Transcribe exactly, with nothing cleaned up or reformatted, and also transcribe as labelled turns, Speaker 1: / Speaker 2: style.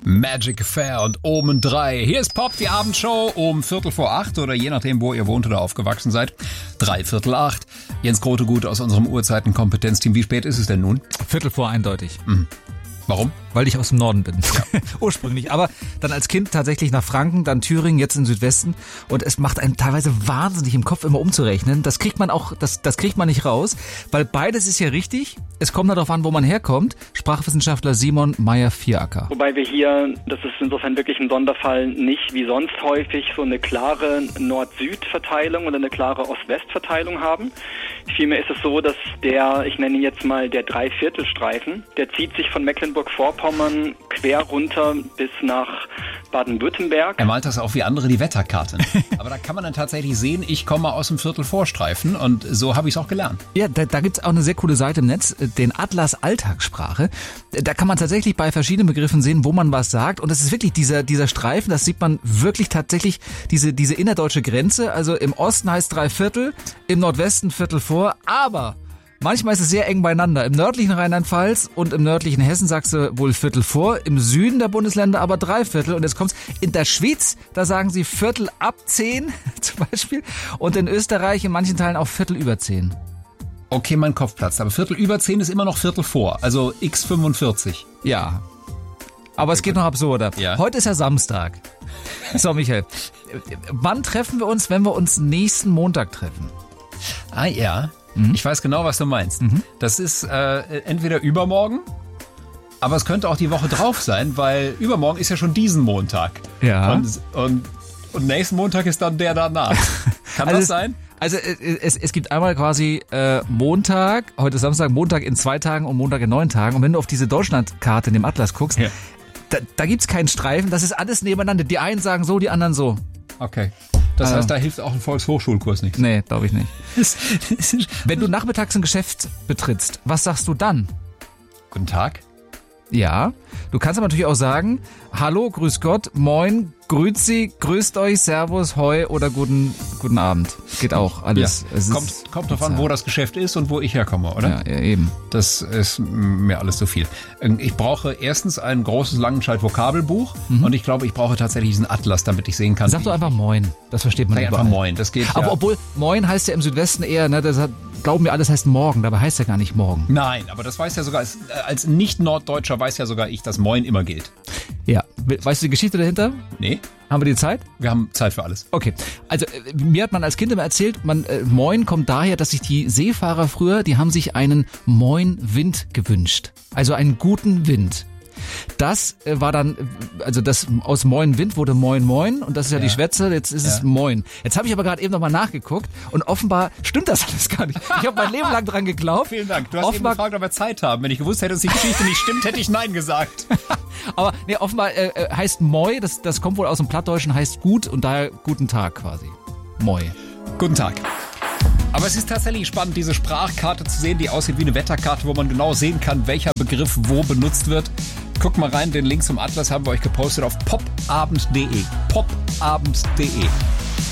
Speaker 1: Magic Affair und Omen drei. Hier ist Pop, die Abendshow um Viertel vor acht oder je nachdem, wo ihr wohnt oder aufgewachsen seid. Drei Viertel acht. Jens Grotegut aus unserem Uhrzeitenkompetenzteam. Wie spät ist es denn nun?
Speaker 2: Viertel vor eindeutig.
Speaker 1: Mhm. Warum?
Speaker 2: Weil ich aus dem Norden bin.
Speaker 1: Ja.
Speaker 2: Ursprünglich. Aber dann als Kind tatsächlich nach Franken, dann Thüringen, jetzt im Südwesten. Und es macht einen teilweise wahnsinnig im Kopf immer umzurechnen. Das kriegt man auch, das, das kriegt man nicht raus. Weil beides ist ja richtig. Es kommt darauf an, wo man herkommt. Sprachwissenschaftler Simon Meyer-Vieracker.
Speaker 3: Wobei wir hier, das ist insofern wirklich ein Sonderfall, nicht wie sonst häufig so eine klare Nord-Süd-Verteilung oder eine klare Ost-West-Verteilung haben. Vielmehr ist es so, dass der, ich nenne ihn jetzt mal der Dreiviertelstreifen, der zieht sich von Mecklenburg-Vorpommern quer runter bis nach Baden-Württemberg.
Speaker 1: Er malt das auch wie andere die Wetterkarten. Aber da kann man dann tatsächlich sehen, ich komme aus dem Viertelvorstreifen und so habe ich es auch gelernt.
Speaker 2: Ja, da, da gibt's auch eine sehr coole Seite im Netz, den Atlas Alltagssprache. Da kann man tatsächlich bei verschiedenen Begriffen sehen, wo man was sagt. Und es ist wirklich dieser, dieser Streifen, das sieht man wirklich tatsächlich, diese, diese innerdeutsche Grenze. Also im Osten heißt Dreiviertel, im Nordwesten Viertel vor, aber manchmal ist es sehr eng beieinander. Im nördlichen Rheinland-Pfalz und im nördlichen Hessen sagst du wohl Viertel vor, im Süden der Bundesländer aber Dreiviertel. Und jetzt kommt's in der Schweiz, da sagen sie Viertel ab zehn zum Beispiel. Und in Österreich in manchen Teilen auch Viertel über zehn.
Speaker 1: Okay, mein Kopf platzt, aber Viertel über zehn ist immer noch Viertel vor, also x fünfundvierzig.
Speaker 2: Ja, aber es geht noch absurder.
Speaker 1: Ja.
Speaker 2: Heute ist ja Samstag. So, Michael, wann treffen wir uns, wenn wir uns nächsten Montag treffen?
Speaker 1: Ah ja,
Speaker 2: Mhm.
Speaker 1: ich weiß genau, was du meinst.
Speaker 2: Mhm.
Speaker 1: Das ist äh, entweder übermorgen, aber es könnte auch die Woche drauf sein, weil übermorgen ist ja schon diesen Montag.
Speaker 2: Ja.
Speaker 1: Und, und, und nächsten Montag ist dann der danach. Kann
Speaker 2: Also
Speaker 1: das sein?
Speaker 2: Also es, es gibt einmal quasi äh, Montag, heute ist Samstag, Montag in zwei Tagen und Montag in neun Tagen. Und wenn du auf diese Deutschlandkarte in dem Atlas guckst,
Speaker 1: Ja.
Speaker 2: da, da gibt's keinen Streifen, das ist alles nebeneinander. Die einen sagen so, die anderen so.
Speaker 1: Okay. Das
Speaker 2: Also-
Speaker 1: heißt, da hilft auch ein Volkshochschulkurs nichts.
Speaker 2: Nee, glaube ich nicht. Wenn du nachmittags ein Geschäft betrittst, was sagst du dann?
Speaker 1: Guten Tag.
Speaker 2: Ja, du kannst aber natürlich auch sagen, hallo, grüß Gott, moin, grüezi, grüßt euch, servus, hoi oder guten guten Abend. Geht auch alles.
Speaker 1: Ja.
Speaker 2: Es ist-
Speaker 1: Kommt, kommt drauf an, wo das Geschäft ist und wo ich herkomme, oder?
Speaker 2: Ja, ja, eben.
Speaker 1: Das ist mir alles zu viel. Ich brauche erstens ein großes Langenscheidt-Vokabelbuch und ich glaube, ich brauche tatsächlich diesen Atlas, damit ich sehen kann.
Speaker 2: Sag
Speaker 1: wie
Speaker 2: doch einfach moin, das versteht man
Speaker 1: Sag
Speaker 2: überall.
Speaker 1: einfach moin, das geht
Speaker 2: Aber
Speaker 1: ja.
Speaker 2: obwohl, moin heißt ja im Südwesten eher, ne, das hat, glauben wir alles heißt morgen, dabei heißt ja gar nicht morgen.
Speaker 1: Nein, aber das weiß ja sogar, als, als Nicht-Norddeutscher weiß ja sogar ich, dass moin immer gilt.
Speaker 2: Ja, weißt du die Geschichte dahinter?
Speaker 1: Nee,
Speaker 2: Haben wir die Zeit?
Speaker 1: wir haben Zeit für alles.
Speaker 2: Okay, also äh, mir hat man als Kind immer erzählt, man äh, Moin kommt daher, dass sich die Seefahrer früher, die haben sich einen Moin-Wind gewünscht, also einen guten Wind. Das äh, war dann, äh, also das aus Moin Wind wurde Moin Moin und das ist ja,
Speaker 1: Ja.
Speaker 2: die Schwätze, jetzt ist es
Speaker 1: Ja.
Speaker 2: Moin. Jetzt habe ich aber gerade eben nochmal nachgeguckt und offenbar stimmt das alles gar nicht. Ich habe mein Leben lang dran geglaubt.
Speaker 1: Vielen Dank. Du hast
Speaker 2: offenbar,
Speaker 1: eben gefragt, ob wir Zeit haben. Wenn ich gewusst hätte, dass die Geschichte nicht stimmt, hätte ich Nein gesagt.
Speaker 2: aber nee, offenbar äh, äh, heißt Moi, das, das kommt wohl aus dem Plattdeutschen, heißt gut und daher guten Tag quasi. Moi.
Speaker 1: Guten Tag. Aber es ist tatsächlich spannend, diese Sprachkarte zu sehen, die aussieht wie eine Wetterkarte, wo man genau sehen kann, welcher Begriff wo benutzt wird. Guckt mal rein, den Link zum Atlas haben wir euch gepostet auf popabend punkt de. popabend punkt de.